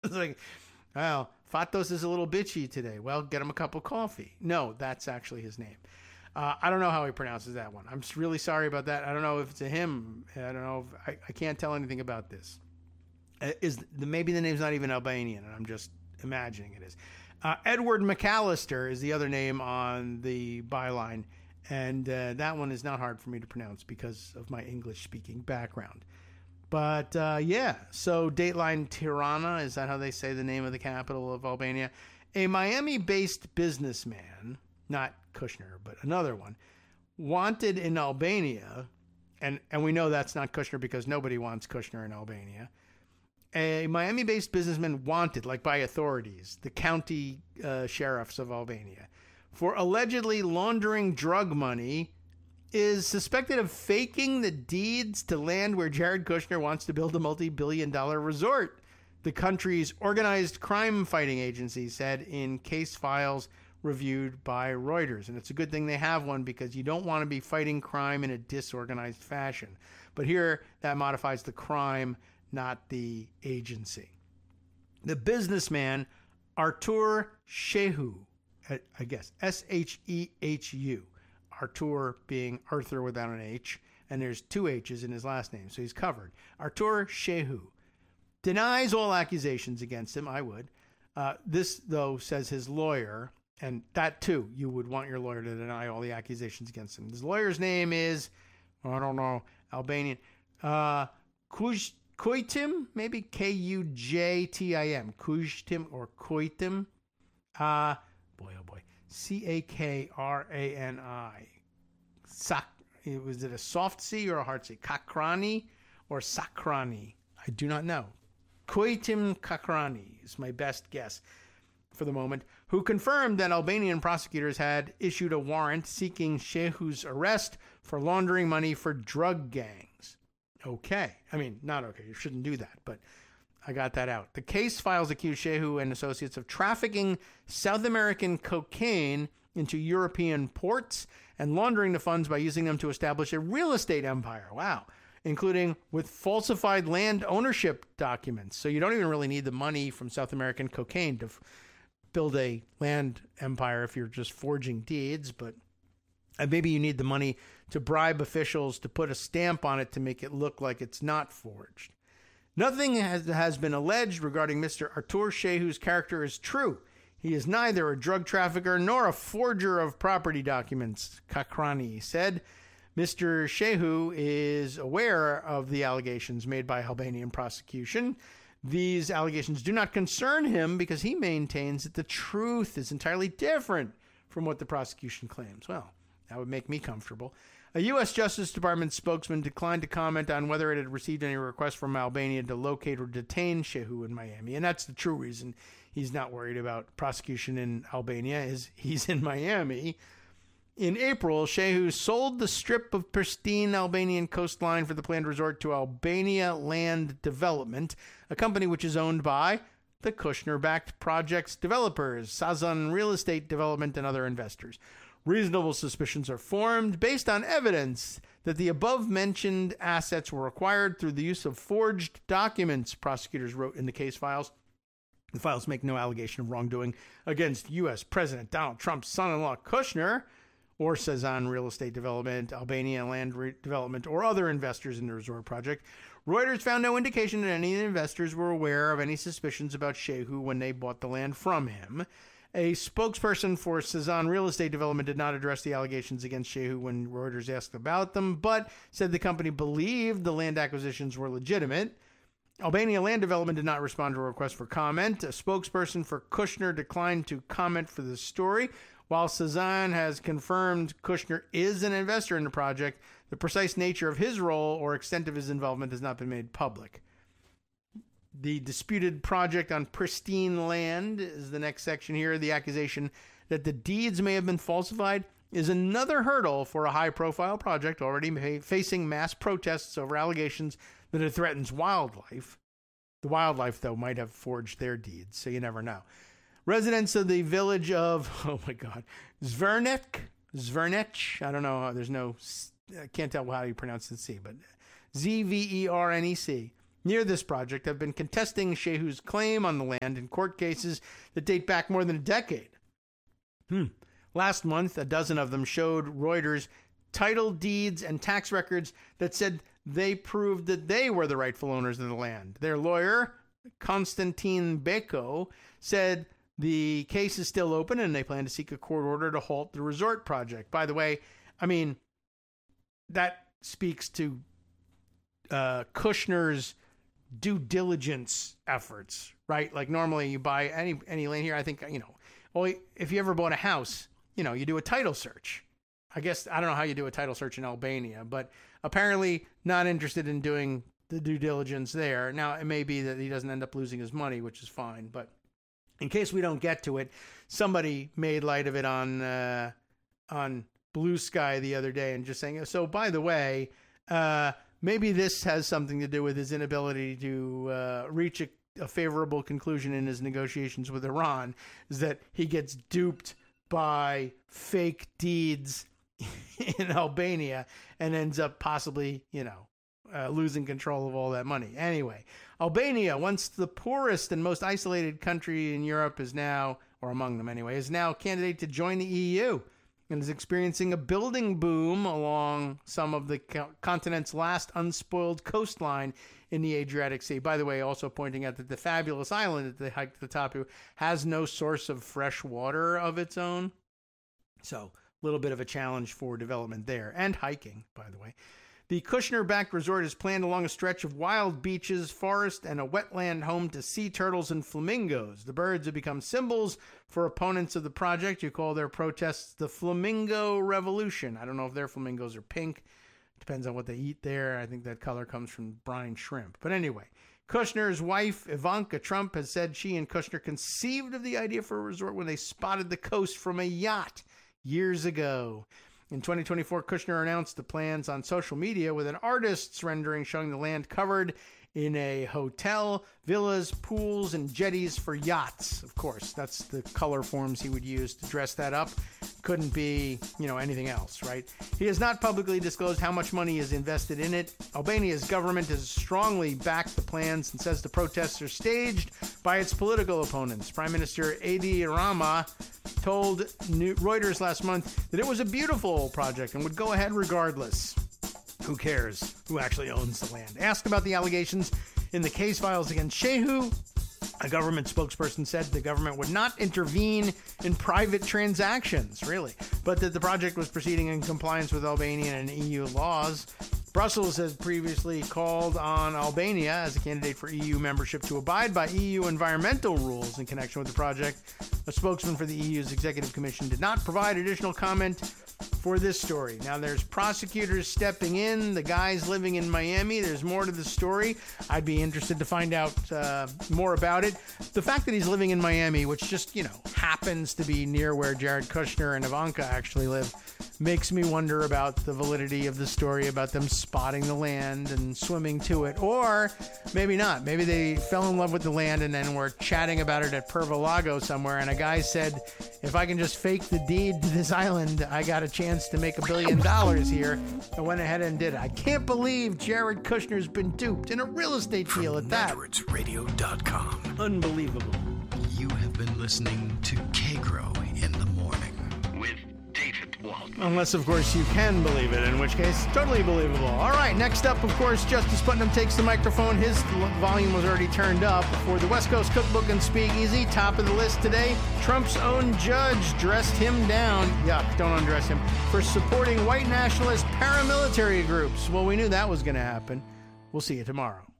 It's like, well, Fatos is a little bitchy today. Well, get him a cup of coffee. No, that's actually his name. I don't know how he pronounces that one. I'm really sorry about that. I don't know if it's a him. I don't know. I can't tell anything about this. Maybe the name's not even Albanian, and I'm just imagining it is. Edward McAllister is the other name on the byline, and that one is not hard for me to pronounce because of my English-speaking background. But, so Dateline Tirana, is that how they say the name of the capital of Albania? A Miami-based businessman, not Kushner, but another one, wanted in Albania, and we know that's not Kushner because nobody wants Kushner in Albania. A Miami-based businessman wanted, like by authorities, the county sheriffs of Albania, for allegedly laundering drug money, is suspected of faking the deeds to land where Jared Kushner wants to build a multi-billion-dollar resort, the country's organized crime-fighting agency said in case files reviewed by Reuters. And it's a good thing they have one because you don't want to be fighting crime in a disorganized fashion. But here, that modifies the crime, not the agency. The businessman, Artur Shehu, I guess, Shehu, Artur being Arthur without an H, and there's two H's in his last name, so he's covered. Artur Shehu denies all accusations against him. I would. This, though, says his lawyer, and that, too, you would want your lawyer to deny all the accusations against him. His lawyer's name is, I don't know, Albanian, Kujtim, maybe Kujtim, Kujtim or Kujtim. Boy, oh boy. Cakrani. Was it a soft C or a hard C? Kakrani or Sakrani? I do not know. Kujtim Kakrani is my best guess for the moment, who confirmed that Albanian prosecutors had issued a warrant seeking Shehu's arrest for laundering money for drug gangs. Okay. I mean, not okay. You shouldn't do that, but I got that out. The case files accuse Shehu and associates of trafficking South American cocaine into European ports and laundering the funds by using them to establish a real estate empire. Wow. Including with falsified land ownership documents. So you don't even really need the money from South American cocaine to build a land empire if you're just forging deeds, but maybe you need the money to bribe officials to put a stamp on it to make it look like it's not forged. Nothing has been alleged regarding Mr. Artur Shehu's character is true. He is neither a drug trafficker nor a forger of property documents, Kakrani said. Mr. Shehu is aware of the allegations made by Albanian prosecution. These allegations do not concern him because he maintains that the truth is entirely different from what the prosecution claims. Well, that would make me comfortable. A U.S. Justice Department spokesman declined to comment on whether it had received any requests from Albania to locate or detain Shehu in Miami. And that's the true reason he's not worried about prosecution in Albania, is he's in Miami. In April, Shehu sold the strip of pristine Albanian coastline for the planned resort to Albania Land Development, a company which is owned by the Kushner-backed project's developers, Sazan Real Estate Development, and other investors. Reasonable suspicions are formed based on evidence that the above-mentioned assets were acquired through the use of forged documents, prosecutors wrote in the case files. The files make no allegation of wrongdoing against U.S. President Donald Trump's son-in-law Kushner, or Sazan Real Estate Development, Albania Land Development, or other investors in the resort project. Reuters found no indication that any of the investors were aware of any suspicions about Shehu when they bought the land from him. A spokesperson for Sazan Real Estate Development did not address the allegations against Shehu when Reuters asked about them, but said the company believed the land acquisitions were legitimate. Albania Land Development did not respond to a request for comment. A spokesperson for Kushner declined to comment for the story. While Sazan has confirmed Kushner is an investor in the project, the precise nature of his role or extent of his involvement has not been made public. The disputed project on pristine land is the next section here. The accusation that the deeds may have been falsified is another hurdle for a high-profile project already facing mass protests over allegations that it threatens wildlife. The wildlife, though, might have forged their deeds, so you never know. Residents of the village of, Zvernec, I don't know, I can't tell how you pronounce the C, but Zvernec, near this project have been contesting Shehu's claim on the land in court cases that date back more than a decade. Last month, a dozen of them showed Reuters title deeds and tax records that said they proved that they were the rightful owners of the land. Their lawyer, Konstantin Beko, said the case is still open and they plan to seek a court order to halt the resort project. By the way, I mean, that speaks to Kushner's due diligence efforts, right? Like normally you buy any land here, I think, well, if you ever bought a house, you do a title search. I guess, I don't know how you do a title search in Albania, but apparently not interested in doing the due diligence there. Now, it may be that he doesn't end up losing his money, which is fine, but in case we don't get to it, somebody made light of it on Blue Sky the other day and just saying, so by the way, maybe this has something to do with his inability to reach a favorable conclusion in his negotiations with Iran, is that he gets duped by fake deeds in Albania and ends up possibly, losing control of all that money. Anyway, Albania, once the poorest and most isolated country in Europe, is now, or among them anyway, is now a candidate to join the EU and is experiencing a building boom along some of the continent's last unspoiled coastline in the Adriatic Sea. By the way, also pointing out that the fabulous island that they hiked to the top of has no source of fresh water of its own. So, a little bit of a challenge for development there, and hiking, by the way. The Kushner-backed resort is planned along a stretch of wild beaches, forest, and a wetland home to sea turtles and flamingos. The birds have become symbols for opponents of the project who call their protests the Flamingo Revolution. I don't know if their flamingos are pink. Depends on what they eat there. I think that color comes from brine shrimp. But anyway, Kushner's wife, Ivanka Trump, has said she and Kushner conceived of the idea for a resort when they spotted the coast from a yacht years ago. In 2024, Kushner announced the plans on social media with an artist's rendering showing the land covered in a hotel, villas, pools, and jetties for yachts. Of course, that's the color forms he would use to dress that up. Couldn't be, anything else, right? He has not publicly disclosed how much money is invested in it. Albania's government has strongly backed the plans and says the protests are staged by its political opponents. Prime Minister Edi Rama told Reuters last month that it was a beautiful project and would go ahead regardless. Who cares who actually owns the land? Asked about the allegations in the case files against Shehu, a government spokesperson said the government would not intervene in private transactions, really, but that the project was proceeding in compliance with Albanian and EU laws. Brussels has previously called on Albania as a candidate for EU membership to abide by EU environmental rules in connection with the project. A spokesman for the EU's Executive Commission did not provide additional comment for this story. Now, there's prosecutors stepping in, the guy's living in Miami. There's more to the story. I'd be interested to find out more about it. The fact that he's living in Miami, which just, happens to be near where Jared Kushner and Ivanka actually live, makes me wonder about the validity of the story about them spotting the land and swimming to it. Or maybe not. Maybe they fell in love with the land and then were chatting about it at Pervalago somewhere, and a guy said, if I can just fake the deed to this island, I got a chance to make $1 billion here. I went ahead and did it. I can't believe Jared Kushner's been duped in a real estate deal at that. NetworksRadio.com. Unbelievable. You have been listening to Kagro in the Morning with David Waldman. Unless, of course, you can believe it, in which case, totally believable. All right, next up, of course, Justice Putnam takes the microphone. His volume was already turned up for the West Coast Cookbook and Speakeasy. Top of the list today, Trump's own judge dressed him down. Yuck, don't undress him. For supporting white nationalist paramilitary groups. Well, we knew that was going to happen. We'll see you tomorrow.